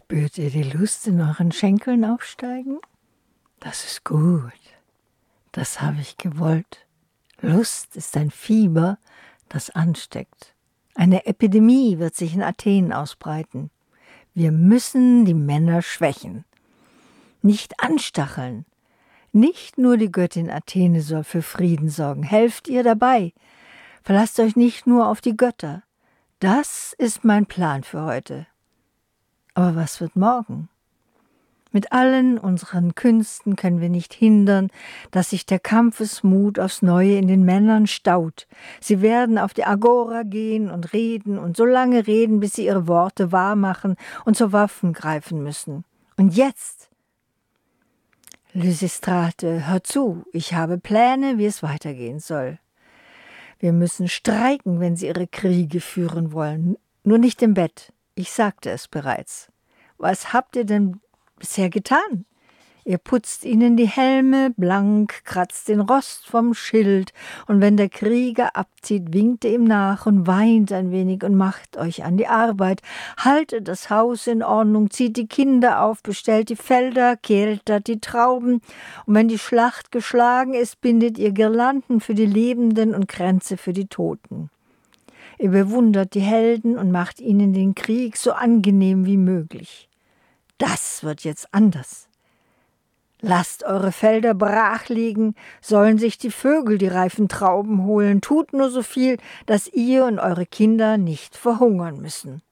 Spürt ihr die Lust in euren Schenkeln aufsteigen? Das ist gut. Das habe ich gewollt. Lust ist ein Fieber, das ansteckt. Eine Epidemie wird sich in Athen ausbreiten. Wir müssen die Männer schwächen. Nicht anstacheln. Nicht nur die Göttin Athene soll für Frieden sorgen. Helft ihr dabei. Verlasst euch nicht nur auf die Götter. Das ist mein Plan für heute. Aber was wird morgen? Mit allen unseren Künsten können wir nicht hindern, dass sich der Kampfesmut aufs Neue in den Männern staut. Sie werden auf die Agora gehen und so lange reden, bis sie ihre Worte wahrmachen und zur Waffen greifen müssen. Und jetzt? Lysistrate, hör zu, ich habe Pläne, wie es weitergehen soll. Wir müssen streiken, wenn sie ihre Kriege führen wollen, nur nicht im Bett. Ich sagte es bereits. Was habt ihr denn bisher getan? Ihr putzt ihnen die Helme blank, kratzt den Rost vom Schild, und wenn der Krieger abzieht, winkt ihr ihm nach und weint ein wenig und macht euch an die Arbeit. Haltet das Haus in Ordnung, zieht die Kinder auf, bestellt die Felder, keltert die Trauben, und wenn die Schlacht geschlagen ist, bindet ihr Girlanden für die Lebenden und Kränze für die Toten. Ihr bewundert die Helden und macht ihnen den Krieg so angenehm wie möglich. Das wird jetzt anders. Lasst eure Felder brach liegen, sollen sich die Vögel die reifen Trauben holen, tut nur so viel, dass ihr und eure Kinder nicht verhungern müssen.